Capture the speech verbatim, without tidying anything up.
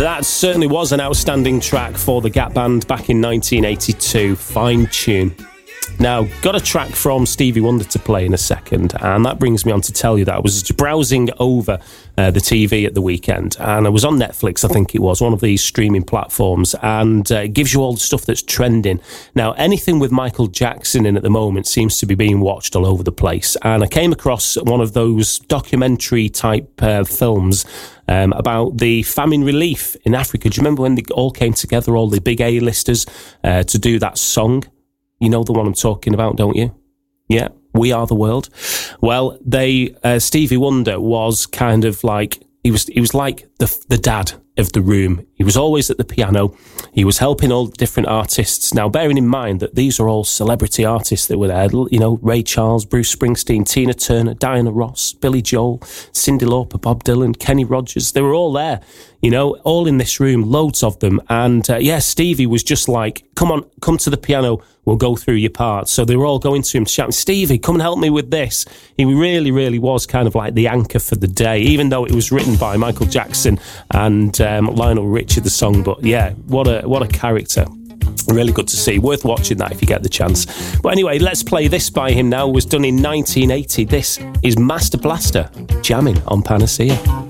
That certainly was an outstanding track for the Gap Band back in nineteen eighty-two. Fine tune. Now, got a track from Stevie Wonder to play in a second, and that brings me on to tell you that I was browsing over uh, the T V at the weekend, and I was on Netflix, I think it was, one of these streaming platforms, and uh, it gives you all the stuff that's trending. Now, anything with Michael Jackson in at the moment seems to be being watched all over the place, and I came across one of those documentary-type uh, films Um, about the famine relief in Africa. Do you remember when they all came together, all the big A-listers, uh, to do that song? You know the one I'm talking about, don't you? Yeah, We Are the World. Well, they uh, Stevie Wonder was kind of like, he was he was like the the dad of the room. He was always at the piano. He was helping all the different artists. Now, bearing in mind that these are all celebrity artists that were there, you know, Ray Charles, Bruce Springsteen, Tina Turner, Diana Ross, Billy Joel, Cyndi Lauper, Bob Dylan, Kenny Rogers. They were all there, you know, all in this room, loads of them. And uh, yeah, Stevie was just like, come on, come to the piano. We'll go through your parts. So they were all going to him shouting, Stevie, come and help me with this. He really, really was kind of like the anchor for the day, even though it was written by Michael Jackson and um, Lionel Richie, the song. But yeah, what a what a character. Really good to see. Worth watching that if you get the chance. But anyway, let's play this by him now. It was done in nineteen eighty. This is Master Blaster, jamming on Panacea.